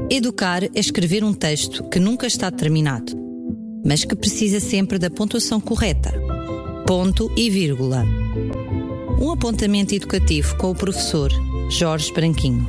Educar é escrever um texto que nunca está terminado, mas que precisa sempre da pontuação correta. Ponto e vírgula. Um apontamento educativo com o professor Jorge Branquinho.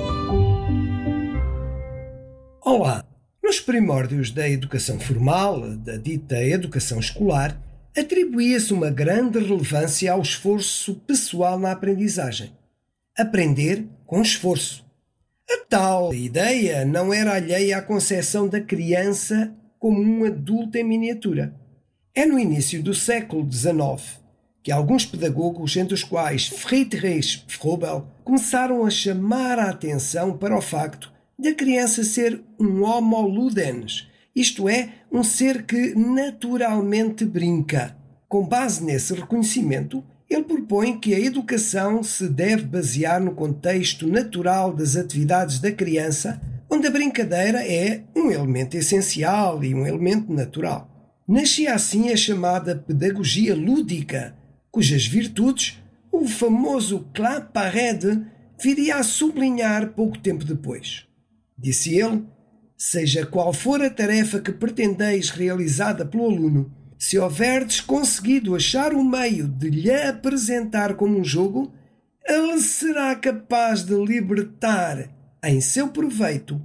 Olá! Nos primórdios da educação formal, da dita educação escolar, atribuía-se uma grande relevância ao esforço pessoal na aprendizagem. Aprender com esforço. A tal ideia não era alheia à concepção da criança como um adulto em miniatura. É no início do século XIX que alguns pedagogos, entre os quais Friedrich Froebel, começaram a chamar a atenção para o facto de a criança ser um homo ludens, isto é, um ser que naturalmente brinca. Com base nesse reconhecimento, ele propõe que a educação se deve basear no contexto natural das atividades da criança, onde a brincadeira é um elemento essencial e um elemento natural. Nascia assim a chamada pedagogia lúdica, cujas virtudes o famoso Claparède viria a sublinhar pouco tempo depois. Disse ele: seja qual for a tarefa que pretendeis realizada pelo aluno, se houverdes conseguido achar o meio de lhe apresentar como um jogo, ele será capaz de libertar em seu proveito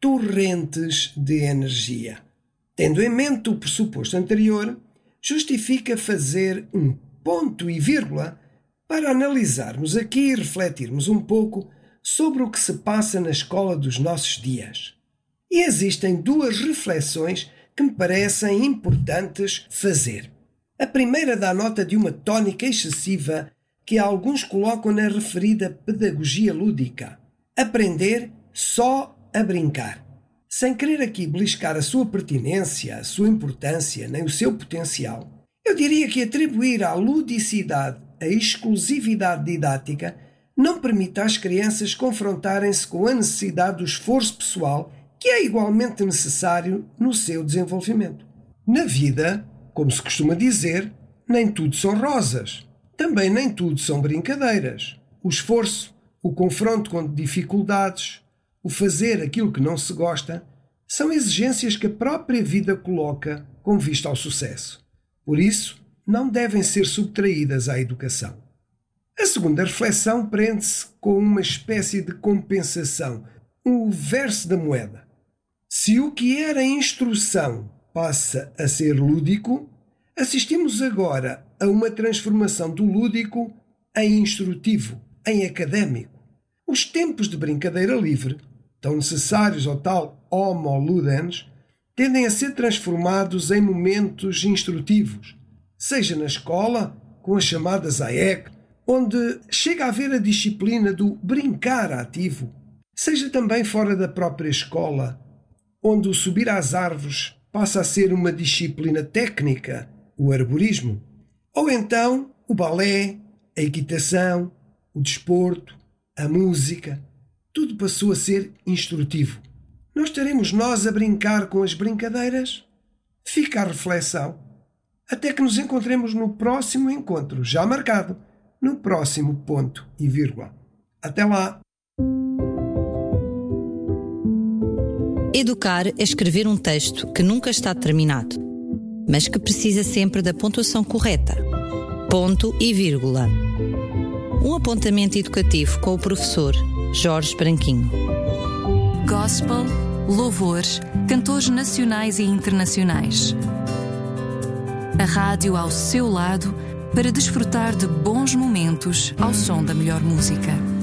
torrentes de energia. Tendo em mente o pressuposto anterior, justifica fazer um ponto e vírgula para analisarmos aqui e refletirmos um pouco sobre o que se passa na escola dos nossos dias. E existem duas reflexões que me parecem importantes fazer. A primeira dá nota de uma tónica excessiva que alguns colocam na referida pedagogia lúdica. Aprender só a brincar. Sem querer aqui beliscar a sua pertinência, a sua importância, nem o seu potencial, eu diria que atribuir à ludicidade a exclusividade didática não permite às crianças confrontarem-se com a necessidade do esforço pessoal que é igualmente necessário no seu desenvolvimento. Na vida, como se costuma dizer, nem tudo são rosas. Também nem tudo são brincadeiras. O esforço, o confronto com dificuldades, o fazer aquilo que não se gosta, são exigências que a própria vida coloca com vista ao sucesso. Por isso, não devem ser subtraídas à educação. A segunda reflexão prende-se com uma espécie de compensação, o verso da moeda. Se o que era instrução passa a ser lúdico, assistimos agora a uma transformação do lúdico em instrutivo, em académico. Os tempos de brincadeira livre, tão necessários ao tal homo ludens, tendem a ser transformados em momentos instrutivos, seja na escola, com as chamadas AEC, onde chega a haver a disciplina do brincar ativo, seja também fora da própria escola, onde o subir às árvores passa a ser uma disciplina técnica, o arborismo, ou então o balé, a equitação, o desporto, a música, tudo passou a ser instrutivo. Não estaremos nós a brincar com as brincadeiras? Fica a reflexão. Até que nos encontremos no próximo encontro, já marcado, no próximo ponto e vírgula. Até lá! Educar é escrever um texto que nunca está terminado, mas que precisa sempre da pontuação correta. Ponto e vírgula. Um apontamento educativo com o professor Jorge Branquinho. Gospel, louvores, cantores nacionais e internacionais. A rádio ao seu lado para desfrutar de bons momentos ao som da melhor música.